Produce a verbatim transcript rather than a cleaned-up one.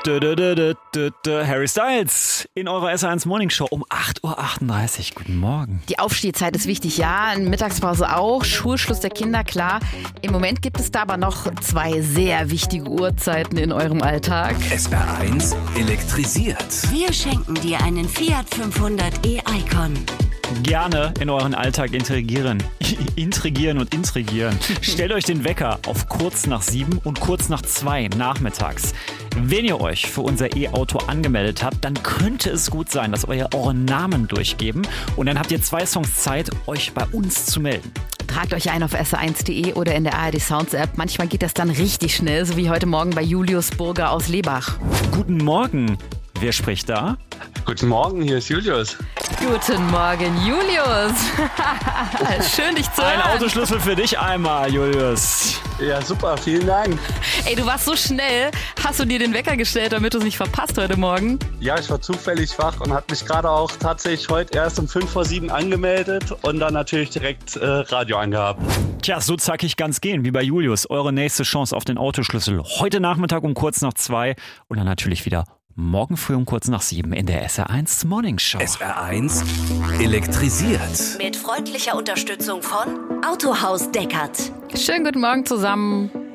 Dö, dö, dö, dö, dö, dö. Harry Styles in eurer S eins Morning Show um acht Uhr achtunddreißig. Guten Morgen. Die Aufstehzeit ist wichtig, ja. Mittagspause auch. Schulschluss der Kinder, klar. Im Moment gibt es da aber noch zwei sehr wichtige Uhrzeiten in eurem Alltag. S R eins elektrisiert. Wir schenken dir einen Fiat fünfhundert e-Icon. Gerne in euren Alltag intrigieren. Intrigieren und intrigieren. Stellt euch den Wecker auf kurz nach sieben und kurz nach zwei nachmittags. Wenn ihr euch für unser E-Auto angemeldet habt, dann könnte es gut sein, dass wir euren Namen durchgeben und dann habt ihr zwei Songs Zeit, euch bei uns zu melden. Tragt euch ein auf S R eins punkt de oder in der A R D Sounds App. Manchmal geht das dann richtig schnell, so wie heute Morgen bei Julius Burger aus Lebach. Guten Morgen. Wer spricht da? Guten Morgen, hier ist Julius. Guten Morgen, Julius. Schön, dich zu hören. Ein Autoschlüssel für dich einmal, Julius. Ja, super, vielen Dank. Ey, du warst so schnell. Hast du dir den Wecker gestellt, damit du es nicht verpasst heute Morgen? Ja, ich war zufällig wach und habe mich gerade auch tatsächlich heute erst um fünf vor sieben angemeldet und dann natürlich direkt äh, Radio angehabt. Tja, so zackig ganz gehen wie bei Julius. Eure nächste Chance auf den Autoschlüssel heute Nachmittag um kurz nach zwei und dann natürlich wieder morgen früh um kurz nach sieben in der S R eins Morning Show. S R eins elektrisiert. Mit freundlicher Unterstützung von Autohaus Deckert. Schönen guten Morgen zusammen.